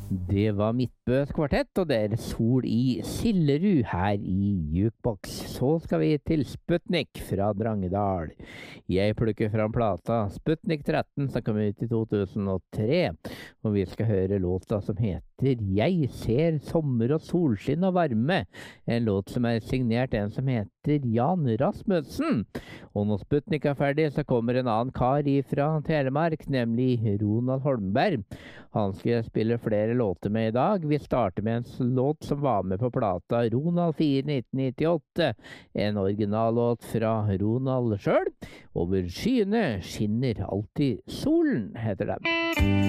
Det var Midtbøs kvartett, og det er Sol i Sillerud her i Jukebox. Så skal vi til Sputnik fra Drangedal. Jeg plukker fram plata Sputnik 13 som kom ut i 2003, og vi skal høre låta som heter Jeg ser sommer og solskinn og varme. En låt som er signert en som heter Jan Rasmussen. Og når Sputnik er ferdig, så kommer en annen kar fra Telemark, nemlig Ronald Holmberg. Han skal spille flere låter med i dag. Vi starter med en låt som var med på plata Ronald 4 1998. En originallåt fra Ronald sjøl. Over skyene skinner alltid solen, heter den.